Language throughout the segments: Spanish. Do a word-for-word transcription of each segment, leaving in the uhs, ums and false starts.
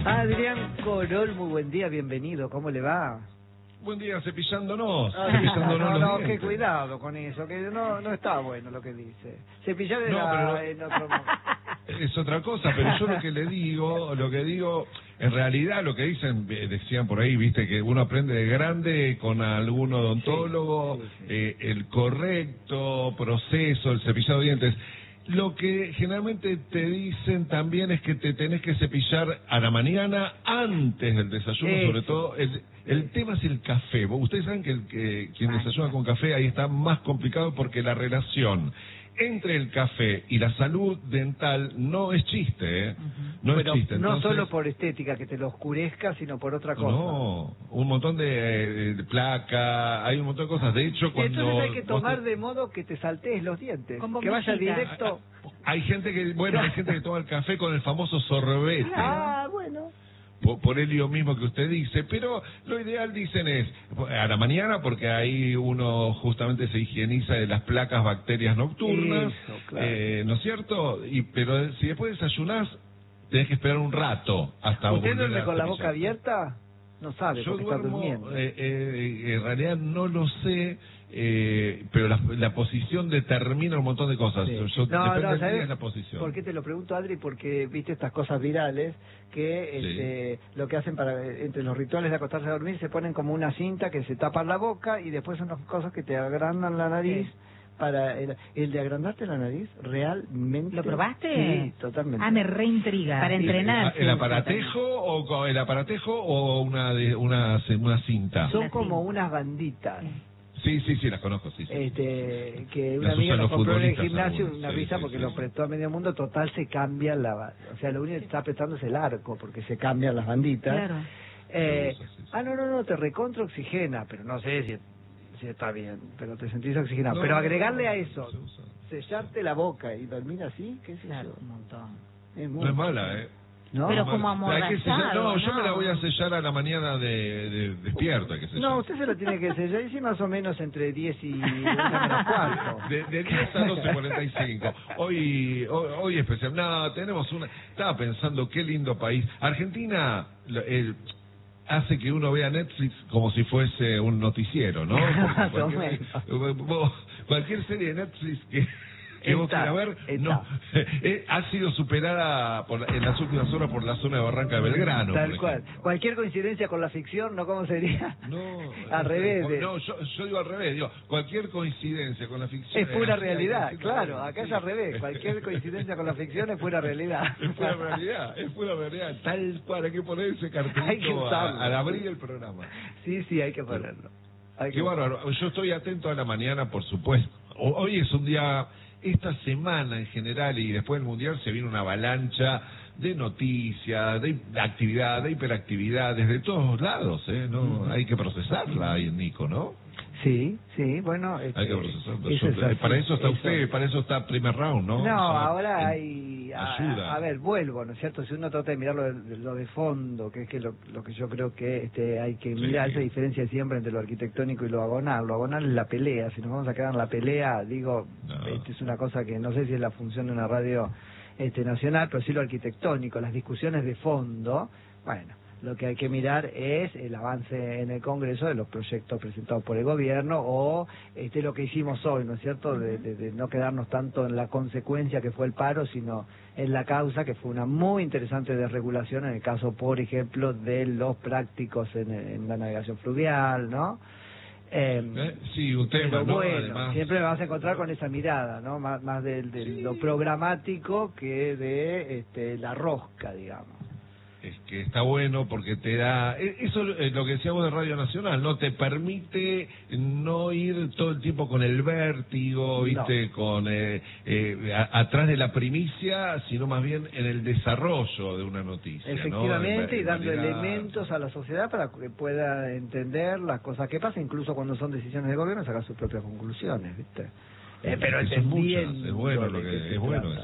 Adrián Corol, muy buen día, bienvenido, ¿cómo le va? Buen día, cepillándonos. Ah, cepillándonos no, los no, dientes. que cuidado con eso, que no no está bueno lo que dice. Cepillar No, era pero- en otro modo. Es otra cosa, pero yo lo que le digo, lo que digo, en realidad lo que dicen, eh, decían por ahí, viste, que uno aprende de grande con algún odontólogo, Sí, sí, sí. eh, el correcto proceso, el cepillado de dientes. Lo que generalmente te dicen también es que te tenés que cepillar a la mañana antes del desayuno, Eso. sobre todo. El, el tema es el café. Vos- Ustedes saben que, el, que quien desayuna con café ahí está más complicado porque la relación entre el café y la salud dental no es chiste, ¿eh? No Pero es chiste. no Entonces, solo por estética, que te lo oscurezca, sino por otra cosa. no, un montón de, de placa, hay un montón de cosas. De hecho, cuando... Entonces hay que vos tomar te- de modo que te saltees los dientes, Con que vaya bombillita. directo. Hay gente que, bueno, hay gente que toma el café con el famoso sorbete. Ah, bueno. Por, por ello mismo que usted dice, pero lo ideal, dicen, es a la mañana, porque ahí uno justamente se higieniza de las placas bacterias nocturnas, Eso, claro. eh, ¿no es cierto? Y pero si después desayunás, tenés que esperar un rato hasta ¿Usted volver duerme a con la boca cepillarte. abierta? No sabe, Yo porque está duermo, durmiendo. eh, eh, en realidad no lo sé, eh, pero la, la posición determina un montón de cosas. Sí. Yo, No, depende no, del día ¿sabes es la posición. por qué te lo pregunto, Adri? Porque viste estas cosas virales que Sí. este, lo que hacen para entre los rituales de acostarse a dormir se ponen como una cinta que se tapa la boca y después son unas cosas que te agrandan la nariz. Sí. Para el, el de agrandarte la nariz, realmente... ¿Lo probaste? Sí, totalmente. Ah, me reintriga. Para ¿El, entrenar. el aparatejo o co- el aparatejo o una de, una una cinta? Son Una como cinta. unas banditas. Sí, sí, sí, las conozco, sí. sí. Este, que una Las amiga usan nos los compró en el futbolistas gimnasio, algunos, una sí, risa sí, porque sí, lo sí. prestó a medio mundo, total se cambia la ba- o sea, lo único que está prestando es el arco, porque se cambian las banditas. Claro. Eh, Se usa, sí, sí. ah, no, no, no, te recontra oxigena, pero no sé si, si está bien, pero te sentís oxigenado. No, pero no, agregarle no, a no eso, se usa. sellarte la boca y dormir así, qué sé Claro, yo. un montón. Es muy- No es mala, ¿eh? ¿No? Pero No es como mala. Hay que sellar- amordazado, No, yo me la ¿no? voy a sellar a la mañana de, de despierto, hay que sellar. No, usted se lo tiene que sellar, y sí, más o menos entre diez y una menos cuarto. De, de diez a doce cuarenta y cinco. Hoy, hoy, hoy especial. No, tenemos una... Estaba pensando, qué lindo país. Argentina lo- el- hace que uno vea Netflix como si fuese un noticiero, ¿no? Más Porque o cualquier, vos- cualquier serie de Netflix que... que vos Está, quieras ver, está. no, eh, ha sido superada por la- en las últimas horas por la zona de Barranca de Belgrano. Tal por cual. ejemplo. Cualquier coincidencia con la ficción, ¿no? ¿Cómo sería? No, Al eh, revés. de- No, yo, yo digo al revés, digo, cualquier coincidencia con la ficción... Es pura así, realidad, así, claro. así. Acá es al revés. Cualquier coincidencia con la ficción es pura realidad. Es pura realidad, es pura realidad. Tal cual, hay que poner ese Hay que cartelito usarlo. a- al abrir el programa. Sí, sí, hay que ponerlo. Hay Qué que- bárbaro. Yo estoy atento a la mañana, por supuesto. Ho- Hoy es un día, esta semana en general y después del Mundial se viene una avalancha de noticias, de actividad, de hiperactividad, desde todos lados, ¿eh? No, hay que procesarla ahí en Nico, ¿no? Sí, sí, bueno. este, Hay que procesarla. eso Yo- es así, para eso está eso- usted, para eso está primer round, ¿no? No, O sea, ahora en- hay... A, ayuda. a ver, vuelvo, ¿no es cierto? Si uno trata de mirar lo de, lo de fondo, que es que lo, lo que yo creo que este hay que Sí. mirar, esa diferencia siempre entre lo arquitectónico y lo agonal. Lo agonal es la pelea. Si nos vamos a quedar en la pelea, digo, No. este es una cosa que no sé si es la función de una radio este nacional, pero sí lo arquitectónico, las discusiones de fondo, bueno, lo que hay que mirar es el avance en el Congreso de los proyectos presentados por el gobierno o este lo que hicimos hoy, ¿no es cierto?, de, de, de no quedarnos tanto en la consecuencia que fue el paro, sino en la causa, que fue una muy interesante desregulación en el caso, por ejemplo, de los prácticos en, en la navegación fluvial, ¿no? Eh, ¿Eh? Sí, un tema, pero ¿no? bueno, Además, siempre me vas a encontrar con esa mirada, ¿no? Más, más de, de Sí. lo programático que de este, la rosca, digamos. es que está bueno porque te da... e- Eso es lo que decíamos de Radio Nacional, ¿no? Te permite no ir todo el tiempo con el vértigo, ¿viste? Con eh, eh, a- atrás de la primicia, sino más bien en el desarrollo de una noticia, ¿no? Efectivamente, En- y dando en variedad. elementos a la sociedad para que pueda entender las cosas que pasan, incluso cuando son decisiones de gobierno, sacar sus propias conclusiones, ¿viste? Eh, pero Eso es muchas, entendiendo es bueno de lo que- qué se es bueno trata. eso. Que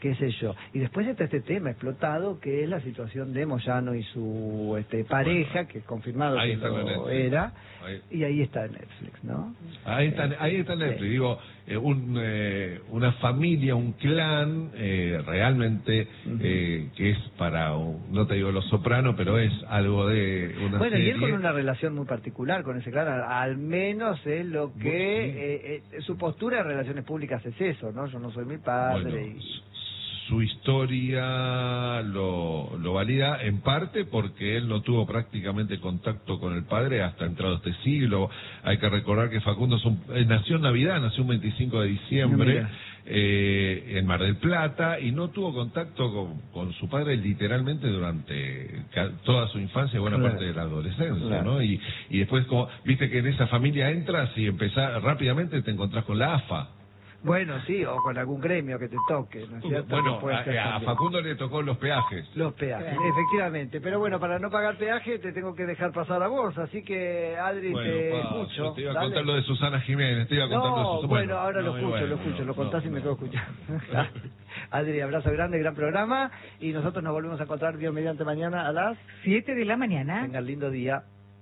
qué sé yo. Y después está este tema explotado, que es la situación de Moyano y su este, pareja, bueno, que es confirmado que lo era, ahí. Y ahí está Netflix, ¿no? Ahí está, ahí está Netflix, sí. Digo, eh, un, eh, una familia, un clan, eh, realmente, uh-huh. eh, que es para, un, no te digo Los Sopranos, pero es algo de una bueno, serie. Y él con una relación muy particular con ese clan, al menos es lo que, eh, eh, su postura de relaciones públicas es eso, ¿no? Yo no soy mi padre. Bueno, y... su historia lo, lo valida en parte porque él no tuvo prácticamente contacto con el padre hasta entrado este siglo. Hay que recordar que Facundo son, eh, nació en Navidad, nació un veinticinco de diciembre, no, eh, en Mar del Plata, y no tuvo contacto con, con su padre literalmente durante toda su infancia y buena claro. parte de la adolescencia, claro. ¿no? Y, y después, como viste que en esa familia entras y empezás rápidamente te encontrás con la A F A. Bueno, sí, o con algún gremio que te toque, ¿no es cierto? Bueno, a, a Facundo le tocó los peajes. Los peajes, sí. Efectivamente. Pero bueno, para no pagar peaje te tengo que dejar pasar a vos, así que, Adri, bueno, te pa, escucho. Te iba a Dale. contar lo de Susana Jiménez, te iba a contar no, lo de Susana. Bueno, bueno ahora no, lo escucho, bueno, lo escucho, no, lo contás no, y me no. quedo escuchando. Adri, abrazo grande, gran programa, y nosotros nos volvemos a encontrar Dios mediante mañana a las siete de la mañana. Tengan lindo día.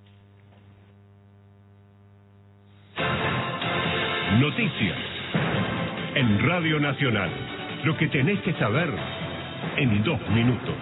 Noticias en Radio Nacional. Lo que tenés que saber en dos minutos.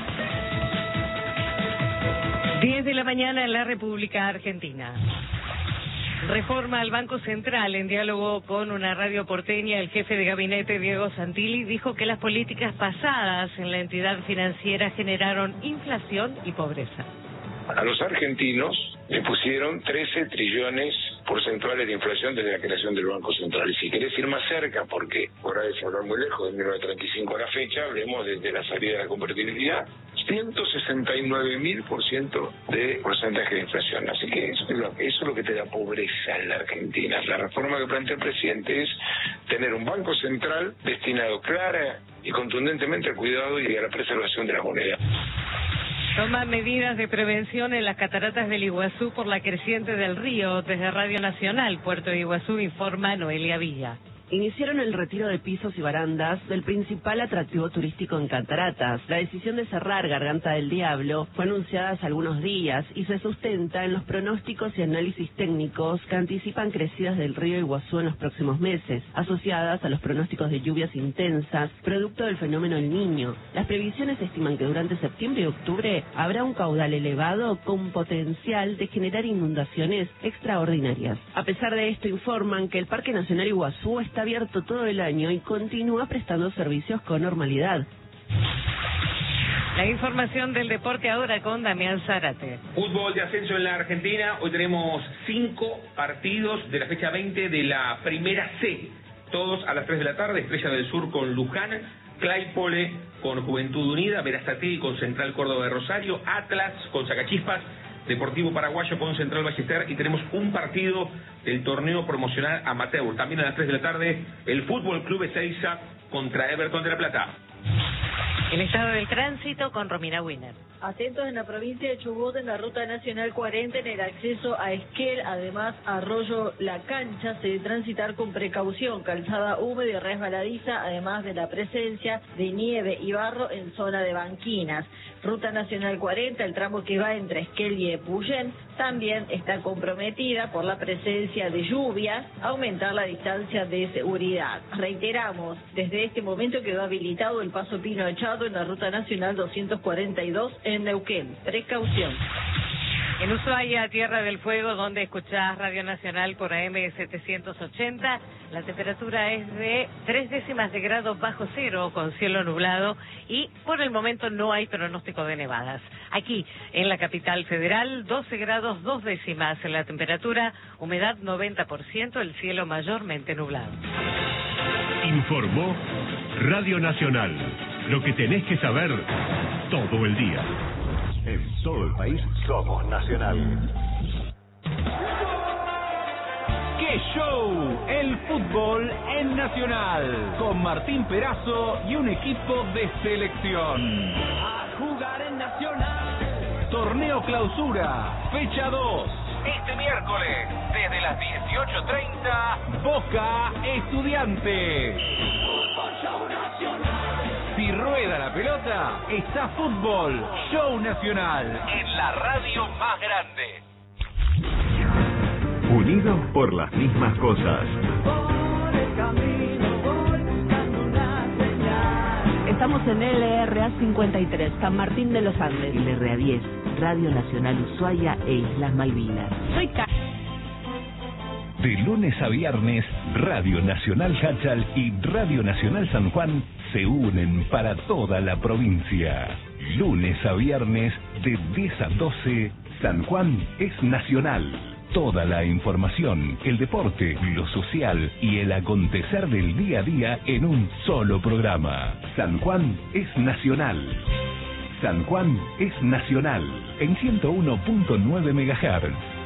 diez de la mañana en la República Argentina. Reforma al Banco Central. En diálogo con una radio porteña, el jefe de gabinete, Diego Santilli, dijo que las políticas pasadas en la entidad financiera generaron inflación y pobreza. A los argentinos le pusieron trece trillones porcentuales de inflación desde la creación del Banco Central. Y si querés ir más cerca, porque por ahí se hablar muy lejos, de mil novecientos treinta y cinco a la fecha, hablemos desde la salida de la convertibilidad, ciento sesenta y nueve mil por ciento de porcentaje de inflación. Así que eso es, lo, eso es lo que te da pobreza en la Argentina. La reforma que plantea el presidente es tener un Banco Central destinado clara y contundentemente al cuidado y a la preservación de la moneda. Toman medidas de prevención en las cataratas del Iguazú por la creciente del río. Desde Radio Nacional, Puerto de Iguazú, informa Noelia Villa. Iniciaron el retiro de pisos y barandas del principal atractivo turístico en Cataratas. La decisión de cerrar Garganta del Diablo fue anunciada hace algunos días y se sustenta en los pronósticos y análisis técnicos que anticipan crecidas del río Iguazú en los próximos meses, asociadas a los pronósticos de lluvias intensas, producto del fenómeno El Niño. Las previsiones estiman que durante septiembre y octubre habrá un caudal elevado con potencial de generar inundaciones extraordinarias. A pesar de esto, informan que el Parque Nacional Iguazú está abierto todo el año y continúa prestando servicios con normalidad. La información del deporte ahora con Damián Zárate. Fútbol de ascenso en la Argentina. Hoy tenemos cinco partidos de la fecha veinte de la primera C. Todos a las tres de la tarde. Estrella del Sur con Luján, Claypole con Juventud Unida, Berazategui con Central Córdoba de Rosario, Atlas con Sacachispas, Deportivo Paraguayo con Central Ballester, y tenemos un partido del torneo promocional amateur. También a las tres de la tarde, el Fútbol Club Ezeiza contra Everton de La Plata. El estado del tránsito con Romina Winner. Atentos en la provincia de Chubut, en la ruta nacional cuarenta, en el acceso a Esquel, además Arroyo La Cancha, se debe transitar con precaución, calzada húmeda y resbaladiza, además de la presencia de nieve y barro en zona de banquinas. Ruta nacional cuarenta, el tramo que va entre Esquel y Epuyén, también está comprometida por la presencia de lluvias, aumentar la distancia de seguridad. Reiteramos, desde este momento quedó habilitado el paso Pino Echado en la ruta nacional doscientos cuarenta y dos en Neuquén. Precaución. En Ushuaia, Tierra del Fuego, donde escuchás Radio Nacional por A M setecientos ochenta, la temperatura es de tres décimas de grado bajo cero, con cielo nublado, y por el momento no hay pronóstico de nevadas. Aquí, en la capital federal, doce grados dos décimas en la temperatura, humedad noventa por ciento, el cielo mayormente nublado. Informó Radio Nacional. Lo que tenés que saber todo el día. En todo el país somos Nacional. ¡Qué show! El fútbol en Nacional. Con Martín Perazo y un equipo de selección. A jugar en Nacional. Torneo Clausura, fecha dos. Este miércoles, desde las dieciocho treinta. Boca Estudiantes. Fútbol Show Nacional. Si rueda la pelota, está Fútbol Show Nacional. En la radio más grande. Unidos por las mismas cosas. Estamos en L R A cincuenta y tres, San Martín de los Andes. L R A diez, Radio Nacional Ushuaia e Islas Malvinas. Soy Ca De lunes a viernes, Radio Nacional Hachal y Radio Nacional San Juan se unen para toda la provincia. Lunes a viernes, de diez a doce, San Juan es nacional. Toda la información, el deporte, lo social y el acontecer del día a día en un solo programa. San Juan es nacional. San Juan es nacional en ciento uno punto nueve megahertz.